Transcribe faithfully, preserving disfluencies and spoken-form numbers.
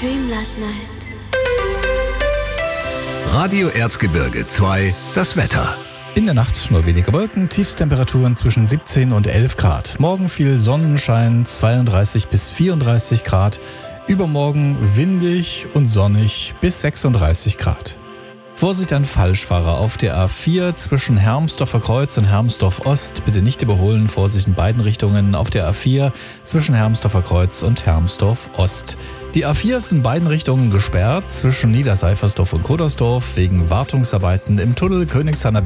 dream last night. Radio Erzgebirge zwei, das Wetter. In der Nacht nur wenige Wolken, Tiefstemperaturen zwischen siebzehn und elf Grad. Morgen viel Sonnenschein, zweiunddreißig bis vierunddreißig Grad. Übermorgen windig und sonnig bis sechsunddreißig Grad. Vorsicht an Falschfahrer auf der A vier zwischen Hermsdorfer Kreuz und Hermsdorf Ost. Bitte nicht überholen, Vorsicht in beiden Richtungen auf der A vier zwischen Hermsdorfer Kreuz und Hermsdorf Ost. Die A vier ist in beiden Richtungen gesperrt zwischen Niederseifersdorf und Kodersdorf wegen Wartungsarbeiten im Tunnel Königshanner